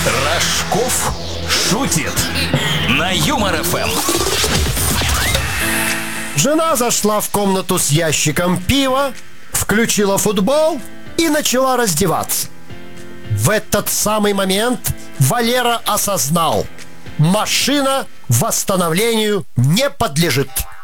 Рожков шутит на Юмор ФМ. Жена зашла в комнату с ящиком пива, включила футбол и начала раздеваться. В этот самый момент Валера осознал: машина восстановлению не подлежит.